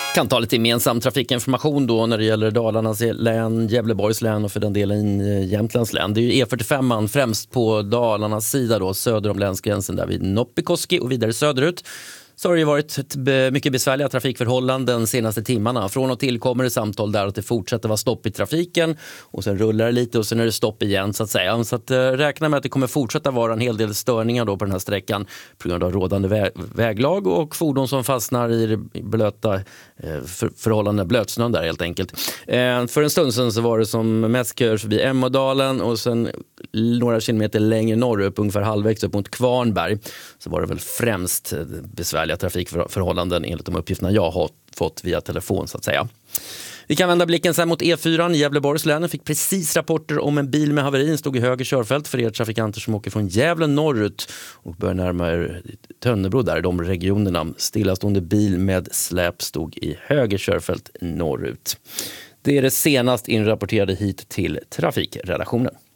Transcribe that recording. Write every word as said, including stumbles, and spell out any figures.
Kan ta lite gemensam trafikinformation då när det gäller Dalarnas län, Gävleborgs län och för den delen Jämtlands län. Det är ju E fyrtiofem främst på Dalarnas sida då, söder om länsgränsen där vid Noppikoski och vidare söderut. Så har det ju varit ett mycket besvärliga trafikförhållanden de senaste timmarna. Från och till kommer det samtal där att det fortsätter vara stopp i trafiken och sen rullar det lite och sen är det stopp igen så att säga. Så att, äh, räkna med att det kommer fortsätta vara en hel del störningar då på den här sträckan på grund av rådande vä- väglag och fordon som fastnar i blöta äh, för- förhållanden, blötsnön där helt enkelt. Äh, för en stund sedan så var det som mest körs förbi Emmadalen och sen några kilometer längre norrut, ungefär halvvägs upp mot Kvarnberg, så var det väl främst besvärliga trafikförhållanden enligt de uppgifterna jag har fått via telefon så att säga. Vi kan vända blicken sen mot E fyra i Gävleborgs län. Fick precis rapporter om en bil med haveri. Stod i höger körfält för er trafikanter som åker från Gävle norrut och börjar närma er Tönnebro där i de regionerna. Stillastående bil med släp stod i höger körfält norrut. Det är det senast inrapporterade hit till trafikredaktionen.